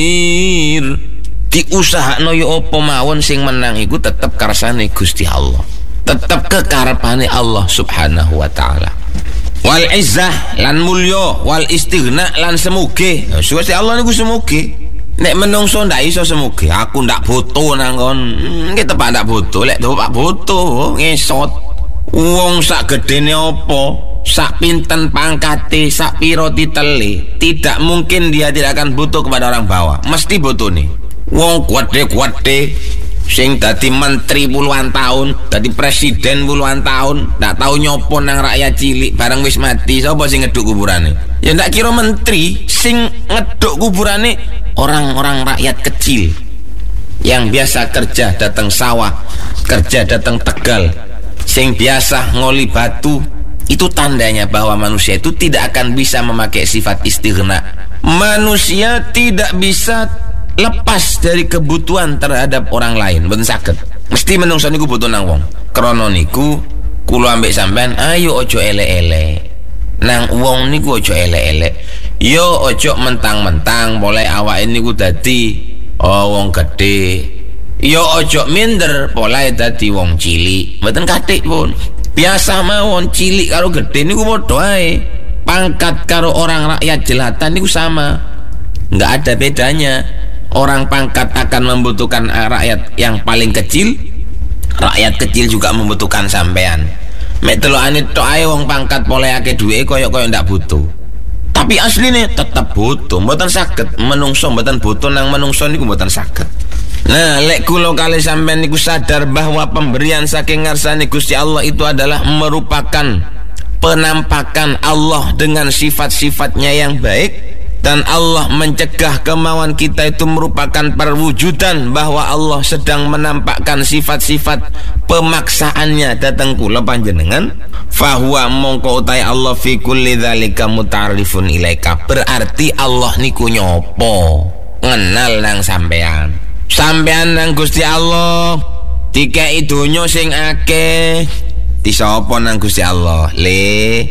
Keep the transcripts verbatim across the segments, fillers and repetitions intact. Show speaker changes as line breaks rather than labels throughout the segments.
Diusahakno yo apa mawon sing menang iku tetep karsane Gusti Allah, tetep kekarepane Allah Subhanahu wa taala. Wal izzah lan mulya, wal istighna lan semuge. Gusti Allah niku semuge. Nek menungso ndak iso semuge, aku ndak butuh nang kon. Nggih tepak ndak butuh, lek tepak butuh ngesot. Wong sak gedene apa, sak pinten pangkate, sak piro titele, tidak mungkin dia tidak akan butuh kepada orang bawah. Mesti butuh nih. Wong kuwede-kuwede sing dadi menteri puluhan tahun, dadi presiden puluhan tahun, ndak tahu nyopo nang rakyat cilik, bareng wis mati sapa sing ngeduk kuburane? Ya ndak kira menteri, sing ngeduk kuburane orang-orang rakyat kecil yang biasa kerja datang sawah, kerja datang Tegal, sing biasa ngoli batu. Itu tandanya bahwa manusia itu tidak akan bisa memakai sifat istighna. Manusia tidak bisa lepas dari kebutuhan terhadap orang lain, mboten saged. Mesti menungso niku butuh nang wong. Krana niku kula ambek sampean ayo ojo elek-elek. Nang wong niku ojo elek-elek. Yo ojo mentang-mentang boleh awake niku dadi oh wong gedhe. Yo ojo minder boleh dadi wong cilik. Mboten kathik pun. Biasa mawon cilik karo gedhe niku padha ae. Pangkat karo orang rakyat jelata niku sama. Enggak ada bedanya. Orang pangkat akan membutuhkan rakyat yang paling kecil, rakyat kecil juga membutuhkan sampean. Mek delokane tok ae wong pangkat poleh akeh duwe koyo-koyo ndak butuh. Tapi asline tetep butuh, mboten saged menungso mboten butuh nang menungso niku mboten saged. Nah, lek kula kali sampean niku sadar bahwa pemberian saking ngarsane Gusti Allah itu adalah merupakan penampakan Allah dengan sifat-sifatnya yang baik. Dan Allah mencegah kemauan kita itu merupakan perwujudan bahwa Allah sedang menampakkan sifat-sifat pemaksaannya datang kula panjenengan. Fahuwa mongko utai Allah fi kulli dzalika mutarifun ilaika. Berarti Allah niku nyopo ngenal nang sampean. Sampean nang Gusti Allah dikai donya sing akeh. Disapa nang Gusti Allah? Le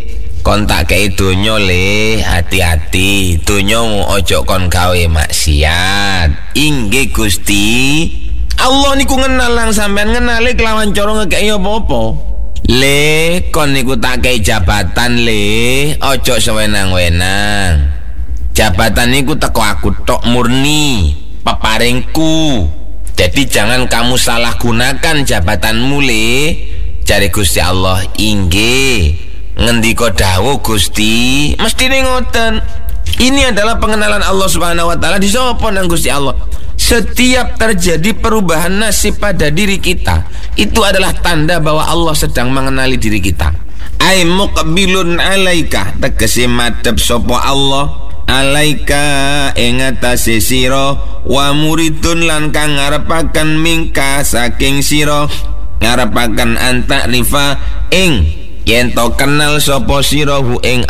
kontak kei donya le, hati-hati donyamu ojo kon gawe maksiat. Inggih Gusti Allah niku ngenal lang sampean, ngenale kelawan cara ngekei apa-apa. Le kon niku tak kei jabatan le, ojo sewenang-wenang. Jabatan niku teko aku tok murni peparingku. Jadi jangan kamu salah gunakan jabatanmu le. Jare Gusti Allah, inggih ngendika dawuh Gusti, mestine ngoten. Ini adalah pengenalan Allah Subhanahu wa taala. Disapa nang Gusti Allah. Setiap terjadi perubahan nasib pada diri kita, itu adalah tanda bahwa Allah sedang mengenali diri kita. Ai muqbilun alaika, tegese madhep sapa Allah alaika ing atase sira, wa muridun lan kang ngarepaken mingka saking sira, ngarepaken antarifa ing yen to kenal sapa sirahu ing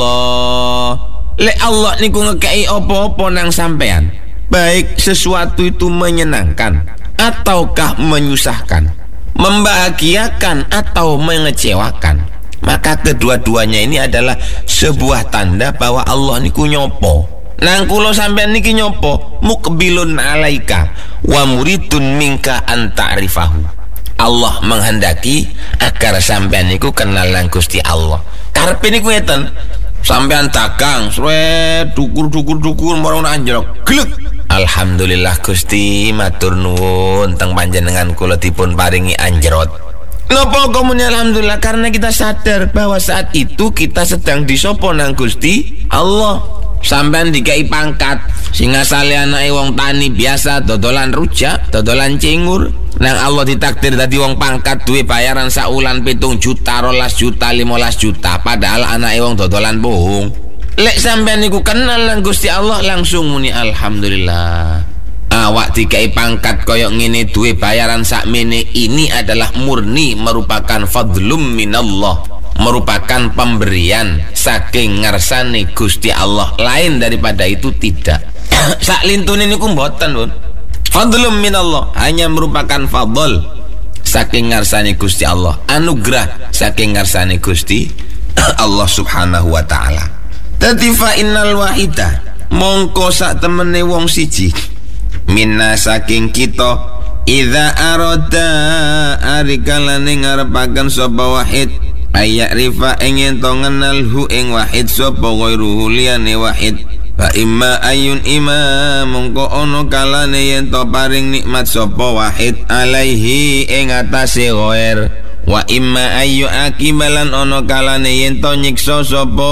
Allah. Lek Allah niku ngekei apa-apa nang sampean, baik sesuatu itu menyenangkan ataukah menyusahkan, membahagiakan atau mengecewakan, maka kedua-duanya ini adalah sebuah tanda bahwa Allah niku nyopo. Nang kula sampean niki nyopo, muqbilun alaika wa muridun minka anta'rifahu. Allah menghendaki agar sampean niku kenal nang Gusti Allah. Karepe niku ngeten, sampean dagang, sret dukur-dukur-dukur marang anjlok. Glek. Alhamdulillah Gusti, matur nuwun teng panjenengan kula dipun paringi anjrot. Napa komune alhamdulillah? Karena kita sadar bahwa saat itu kita sedang disopo nang Gusti Allah. Sampean dikai pangkat, sing asale anake wong tani biasa dodolan rujak, dodolan cingur. Nang Allah ditakdir dadi wong pangkat duwe bayaran saulan pitung juta, rolas juta, limolas juta, padahal anake wong dodolan bohong. Lek sampean niku kenal nang Gusti Allah, langsung muni alhamdulillah. Awak dikai pangkat koyok ngene, duwe bayaran sakmene, ini adalah murni merupakan fadlum minallah, merupakan pemberian saking ngarsane Gusti Allah. Lain daripada itu tidak. Sak lintune niku mboten, Pun. Fadlum minallah, hanya merupakan fadl saking ngarsane Gusti Allah, anugerah saking ngarsane Gusti Allah Subhanahu wa taala. Tadi fa innal wahida, mongko sak temene wong siji minna saking kita idza arada arikalane ngarepaken sapa wahid ayak rifa ingin to ngenal hu ing wahid sapa ghairuhu liyane wahid fa imma ayun imam mongko ono kalane yen to paring nikmat sapa wahid alaihi ing atase ghair wa imma ayu akibalan ono kalane yen to nyiksa sapa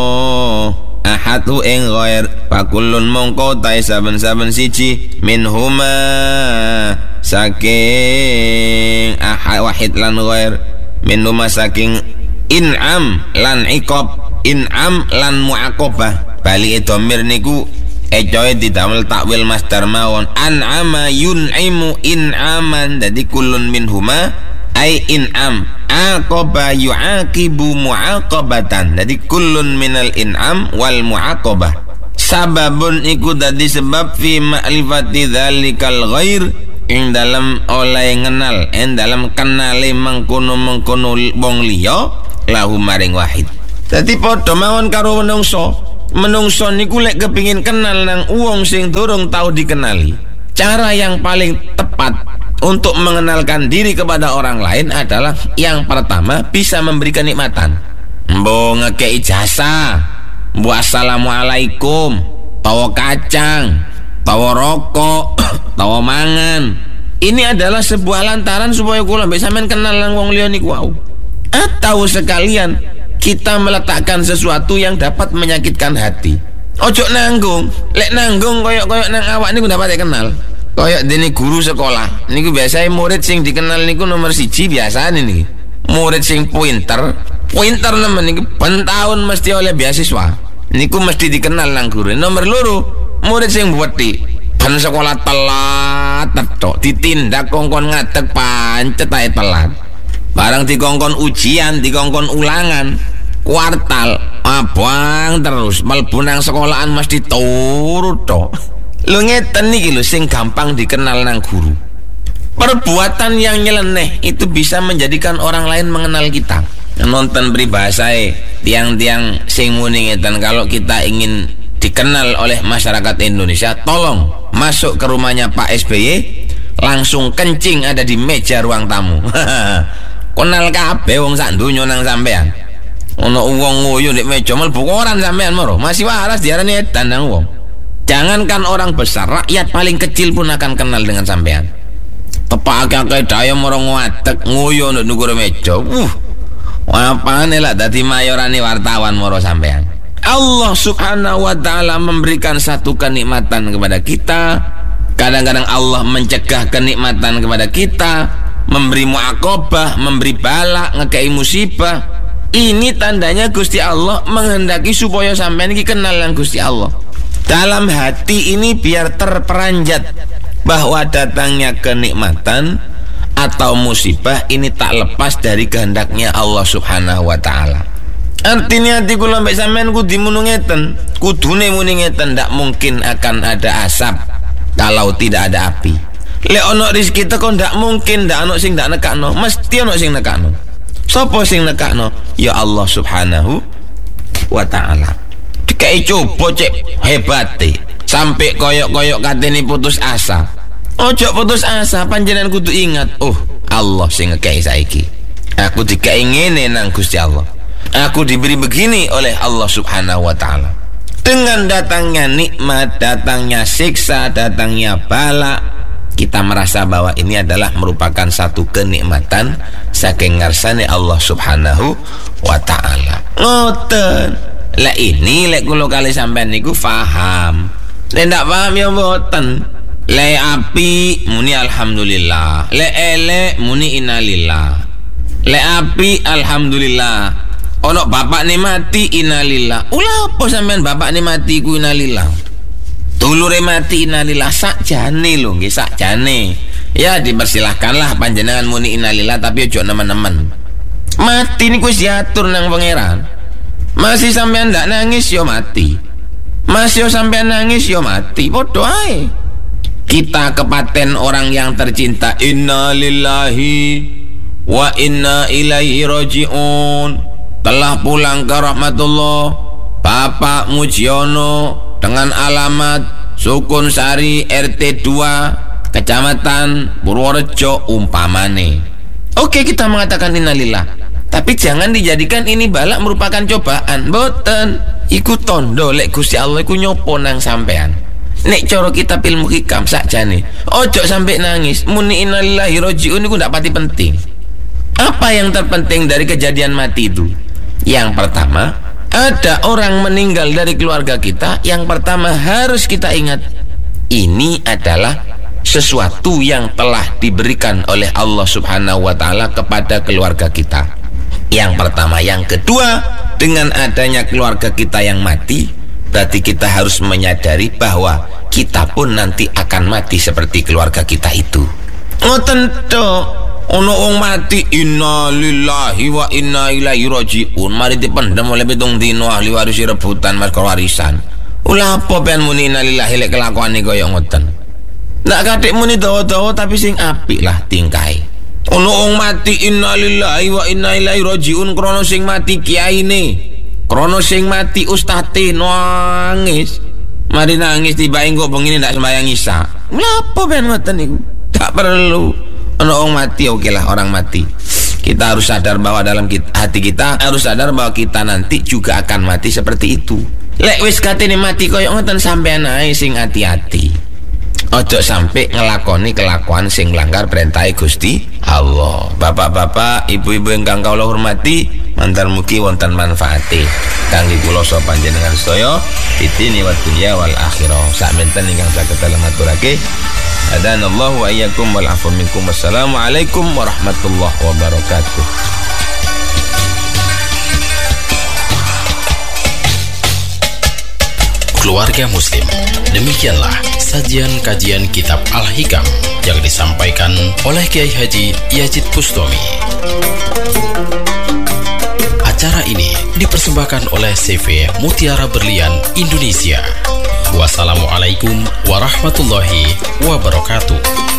ahadu ing ghair pakulun mongko tae saben-saben siji minhuma saking ahad wahid lan ghair minhuma saking in'am lan iqab in'am lan mu'aqabah bali domir niku ecoe didamel takwil masdar mawon an'ama yun'imu in'aman dadi kulun minhuma ai in'am aqaba yu'aqibu mu'aqabatan dadi kullun minal in'am wal mu'aqabah sababun iku dadi sebab fi ma'rifati dzalikal ghair ing dalam oleh ngenal ing dalam kenale mengkono mengkono wong liya lahu maring wahid dadi padha mawon karo menungso menungso niku lek kepingin kenal nang wong sing durung tau dikenali cara yang paling tepat untuk mengenalkan diri kepada orang lain adalah yang pertama bisa memberikan nikmatan. Mbo ngekei jasa, mbo assalamualaikum, tawa kacang, tawa rokok, tawa mangan. Ini adalah sebuah lantaran supaya kula mbek sampean kenal nang wong liya niku wau. Atau sekalian kita meletakkan sesuatu yang dapat menyakitkan hati. Ojo nanggung, lek nanggung koyok-koyok nang awak niku dapat kenal. Kayak dene guru sekolah niku biasanya murid sing dikenal niku nomor siji biasa nih murid sing pinter pinter nemen niku ben tahun mesti oleh beasiswa niku mesti dikenal nang guru. Nomor loro murid sing wedi ben sekolah telat tetok ditindak kongkon ngadeg pancet ae telat barang dikongkon ujian dikongkon ulangan kuartal abang terus mlebu nang sekolahan mesti turu tok. Lu ngeten niki lho sing gampang dikenal nang guru. Perbuatan yang nyeleneh itu bisa menjadikan orang lain mengenal kita. Nonton peribahasae tiang-tiang sing muni ngeten kalau kita ingin dikenal oleh masyarakat Indonesia, tolong masuk ke rumahnya Pak S B Y, langsung kencing ada di meja ruang tamu. Kenal kabeh wong sak donya nang sampean. Ono wong nguyu nek meja mlebu koran sampean moro, masih waras diarani edan nang wong. Jangankan orang besar, rakyat paling kecil pun akan kenal dengan sampean. Tepak akeh daya moro ngadeg nguyu nduk ndukur meja. Uh. Apane lah dadi mayorane wartawan moro sampean. Allah Subhanahu wa taala memberikan satu kenikmatan kepada kita. Kadang-kadang Allah mencegah kenikmatan kepada kita, memberi muaqabah, memberi bala, ngekei musibah. Ini tandanya Gusti Allah menghendaki supaya sampean iki kenal dengan Gusti Allah. Dalam hati ini biar terperanjat bahwa datangnya kenikmatan atau musibah ini tak lepas dari kehendaknya Allah Subhanahu wa taala. Artinya hati kula mbek sampean kudu muni ngeten, kudune muni ngeten, ndak mungkin akan ada asap kalau tidak ada api. Lek ono rezeki teko ndak mungkin ndak ono sing ndak nekakno, mesti ono sing nekakno. Sapa sing nekakno? Ya Allah Subhanahu wa taala. Dikai coba cek hebate sampai koyok-koyok katene putus asa. Ojo putus asa, panjenengan kudu ingat, oh Allah sing ngekei saiki. Aku dikai ngene nang Gusti Allah. Aku diberi begini oleh Allah Subhanahu wa taala. Dengan datangnya nikmat, datangnya siksa, datangnya bala, kita merasa bahwa ini adalah merupakan satu kenikmatan saking ngarsane Allah Subhanahu wa taala. Ngoten. Lah ini lek kula kali sampean niku paham. Lek ndak paham ya mboten. Lek api muni alhamdulillah, lek elek muni innalillah. Lek api alhamdulillah. Ono bapak ne mati innalillah. Ulah apa sampean bapak ne mati ku innalillah. Dulure mati innalillah sakjane lho nggih sakjane. Ya dipersilahkanlah panjenengan muni innalillah tapi ojo nemen-nemen. Mati niku wis diatur nang pangeran. Masih sampean ndak nangis yo mati. Masih sampean nangis yo mati. Podo ae. Kita kepaten orang yang tercinta. Inna lillahi wa inna ilaihi raji'un. Telah pulang ke rahmatullah Bapak Mujiono dengan alamat Sukun Sari R T dua Kecamatan Purworejo umpamane. Oke, kita mengatakan innalillah, tapi jangan dijadikan ini balak merupakan cobaan. Boten, iku tondo lek Gusti Allah iku nyopo nang sampean. Nek cara kitab ilmu hikam sakjane, ojo sampai nangis muni innalillahi rajiun iku ndak pati penting. Apa yang terpenting dari kejadian mati itu? Yang pertama, ada orang meninggal dari keluarga kita. Yang pertama harus kita ingat, ini adalah sesuatu yang telah diberikan oleh Allah Subhanahu wa ta'ala kepada keluarga kita. Yang pertama. Yang kedua, dengan adanya keluarga kita yang mati, berarti kita harus menyadari bahwa kita pun nanti akan mati seperti keluarga kita itu. Ngoten tok, ono wong mati inna lillahi wa inna ilaihi rajiun, mari dipendem oleh pitung dino ahli waris rebutan mas warisan. Ulah apa ben muni inna lillahi lek kelakuane kaya ngoten. Ndak katik muni dawa-dawa tapi sing apik lah tingkai. Ono wong mati inna lillahi wa inna ilaihi rajiun krana sing mati kiyaine, krana sing mati ustate nangis. Mari nangis tiba engko bengi ndak sembayang isya. Ngapa ben ngoten niku? Tak perlu. Ono wong mati, oke lah orang mati. Kita harus sadar bahwa dalam kita, hati kita harus sadar bahwa kita nanti juga akan mati seperti itu. Lek wis katene mati koyo ngoten sampean ae sing hati-hati. Ojo sampai ngelakoni kelakuan sing langgar perintah Gusti Allah. Bapak-bapak, ibu-ibu ingkang kula hormati, mantar mugi wonten manfaate kangge kula so panjenengan sedaya fitni wa dunya wal akhirah. Sakmenten ingkang saged kula maturake, hadanallahu wa iyyakum wal afu minkum. Wassalamualaikum warahmatullahi wabarakatuh.
Keluarga Muslim, demikianlah sajian kajian kitab Al-Hikam yang disampaikan oleh Kiai Haji Yazid Bustami. Acara ini dipersembahkan oleh C V Mutiara Berlian Indonesia. Wassalamualaikum warahmatullahi wabarakatuh.